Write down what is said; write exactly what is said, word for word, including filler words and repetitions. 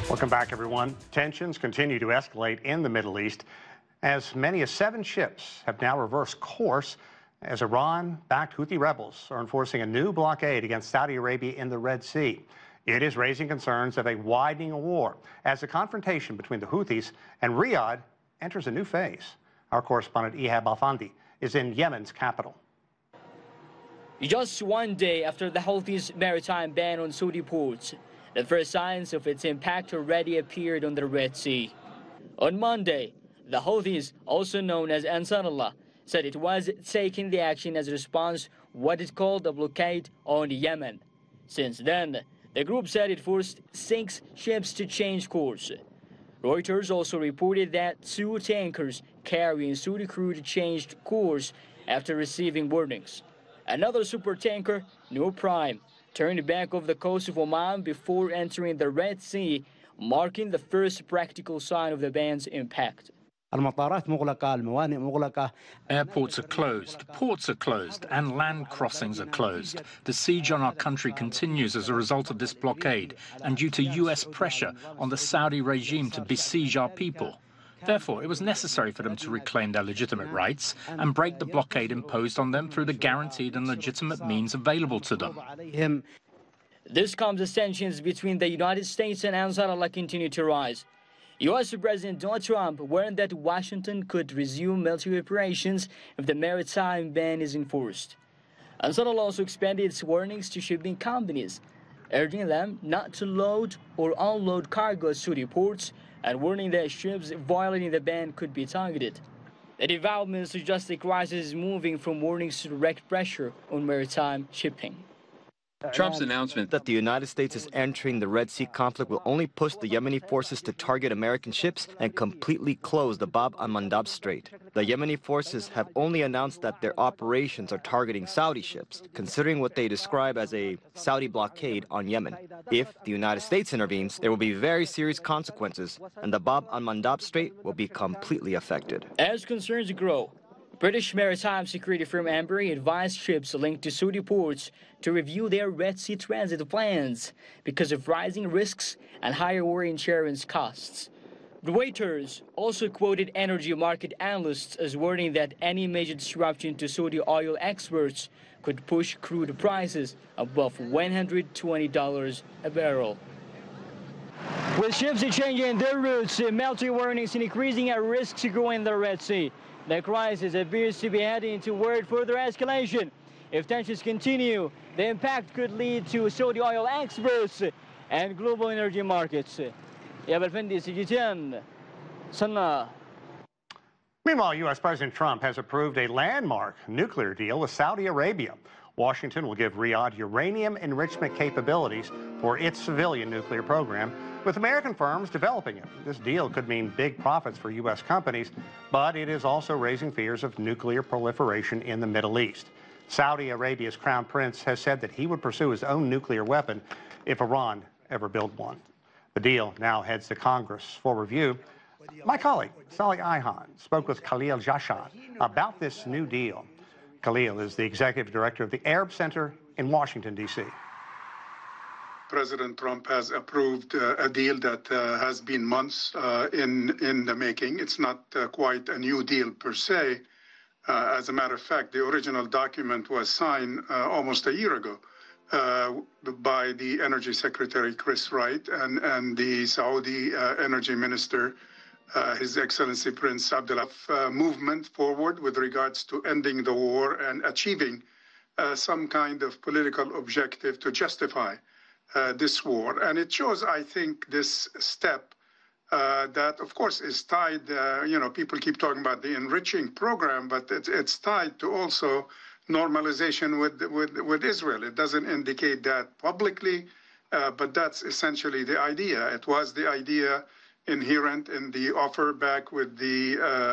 Welcome back, everyone. Tensions continue to escalate in the Middle East. As many as seven ships have now reversed course as Iran-backed Houthi rebels are enforcing a new blockade against Saudi Arabia in the Red Sea. It is raising concerns of a widening war as the confrontation between the Houthis and Riyadh enters a new phase. Our correspondent Ihab Alfandi is in Yemen's capital. Just one day after the Houthis' maritime ban on Saudi ports, the first signs of its impact already appeared on the Red Sea. On Monday, the Houthis, also known as Ansarullah, said it was taking the action as a response to what it called a blockade on Yemen. Since then, the group said it forced six ships to change course. Reuters also reported that two tankers carrying Saudi crude changed course after receiving warnings. Another supertanker, Noor Prime, turned back off the coast of Oman before entering the Red Sea, marking the first practical sign of the ban's impact. Airports are closed, ports are closed, and land crossings are closed. The siege on our country continues as a result of this blockade and due to U S pressure on the Saudi regime to besiege our people. Therefore, it was necessary for them to reclaim their legitimate rights and break the blockade imposed on them through the guaranteed and legitimate means available to them. This comes as tensions between the United States and Ansarullah continue to rise. U S President Donald Trump warned that Washington could resume military operations if the maritime ban is enforced. Ansarullah also expanded its warnings to shipping companies, urging them not to load or unload cargo at Saudi ports and warning that ships violating the ban could be targeted. The development suggests the crisis is moving from warnings to direct pressure on maritime shipping. Trump's announcement that the United States is entering the Red Sea conflict will only push the Yemeni forces to target American ships and completely close the Bab al-Mandab Strait. The Yemeni forces have only announced that their operations are targeting Saudi ships, considering what they describe as a Saudi blockade on Yemen. If the United States intervenes, there will be very serious consequences, and the Bab al-Mandab Strait will be completely affected. As concerns grow, British maritime security firm Amber advised ships linked to Saudi ports to review their Red Sea transit plans because of rising risks and higher war insurance costs. Reuters also quoted energy market analysts as warning that any major disruption to Saudi oil exports could push crude prices above one hundred twenty dollars a barrel. With ships changing their routes, military warnings and increasing at risk to grow in the Red Sea, the crisis appears to be heading toward further escalation. If tensions continue, the impact could lead to Saudi oil exports and global energy markets. Meanwhile, U S President Trump has approved a landmark nuclear deal with Saudi Arabia. Washington will give Riyadh uranium enrichment capabilities for its civilian nuclear program, with American firms developing it. This deal could mean big profits for U S companies, but it is also raising fears of nuclear proliferation in the Middle East. Saudi Arabia's crown prince has said that he would pursue his own nuclear weapon if Iran ever built one. The deal now heads to Congress for review. My colleague, Salih Ayhan, spoke with Khalil Jashan about this new deal. Khalil is the executive director of the Arab Center in Washington, D C President Trump has approved uh, a deal that uh, has been months uh, in, in the making. It's not uh, quite a new deal per se. Uh, as a matter of fact, the original document was signed uh, almost a year ago uh, by the Energy Secretary Chris Wright and, and the Saudi uh, Energy Minister, uh, His Excellency Prince Abdullah, uh, movement forward with regards to ending the war and achieving uh, some kind of political objective to justify Uh, this war. And it shows, I think, this step uh, that, of course, is tied, uh, you know, people keep talking about the enriching program, but it's, it's tied to also normalization with, with, with Israel. It doesn't indicate that publicly, uh, but that's essentially the idea. It was the idea inherent in the offer back with the uh,